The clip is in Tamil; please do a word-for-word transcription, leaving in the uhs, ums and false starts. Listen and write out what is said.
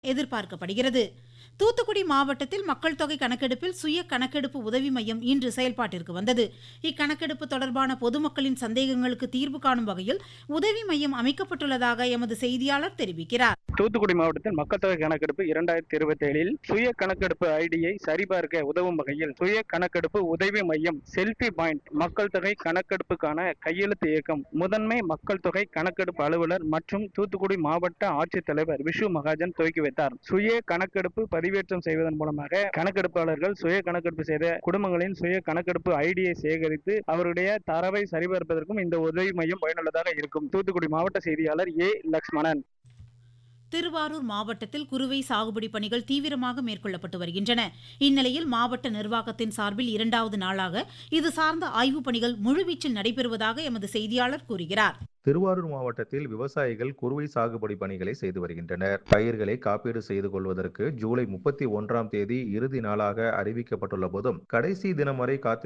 எதிர்பார்க்கப்படுகிறது. தூத்துக்குடி மாவட்டத்தில் மக்கள் தொகை கணக்கெடுப்பில் சுய கணக்கெடுப்பு உதவி மையம் இன்று செயல்பாட்டிற்கு வந்தது. இக்கணக்கெடுப்பு தொடர்பான பொதுமக்களின் சந்தேகங்களுக்கு தீர்வு காணும் வகையில் உதவி மையம் அமைக்கப்பட்டுள்ளதாக எமது செய்தியாளர் தெரிவிக்கிறார். தூத்துக்குடி மாவட்டத்தில் மக்கள் தொகை கணக்கெடுப்பு இரண்டாயிரத்தி இருபத்தி ஏழில் சுய கணக்கெடுப்பு ஐடியை சரிபார்க்க உதவும் வகையில் சுய கணக்கெடுப்பு உதவி மையம், செல்பி பாயிண்ட், மக்கள் தொகை கணக்கெடுப்புக்கான கையெழுத்து இயக்கம், முதன்மை மக்கள் தொகை கணக்கெடுப்பு அலுவலர் மற்றும் தூத்துக்குடி மாவட்ட ஆட்சித்தலைவர் விஷு மகாஜன் துவக்கி வைத்தார். சுய கணக்கெடுப்பு பதிவேற்றம் செய்வதன் மூலமாக கணக்கெடுப்பாளர்கள் சுய கணக்கெடுப்பு செய்த குடும்பங்களின் சுய கணக்கெடுப்பு ஐடியை சேகரித்து அவருடைய தரவை சரிபார்ப்பதற்கும் இந்த உதவி மையம் பயனுள்ளதாக இருக்கும். தூத்துக்குடி மாவட்ட செய்தியாளர் ஏ லட்சுமணன். திருவாரூர் மாவட்டத்தில் குறுவை சாகுபடி பணிகள் தீவிரமாக மேற்கொள்ளப்பட்டு வருகின்றன. இந்நிலையில் மாவட்ட நிர்வாகத்தின் சார்பில் இரண்டாவது நாளாக இது சார்ந்த ஆய்வுப் பணிகள் முழுவீச்சில் நடைபெறுவதாக எமது செய்தியாளர் கூறுகிறார். திருவாரூர் மாவட்டத்தில் விவசாயிகள் குறுவை சாகுபடி பணிகளை செய்து வருகின்றனர். பயிர்களை காப்பீடு செய்து கொள்வதற்கு ஜூலை முப்பத்தி ஒன்றாம் தேதி இறுதி நாளாக அறிவிக்கப்பட்டுள்ள போதும் கடைசி தினம் வரை காத்து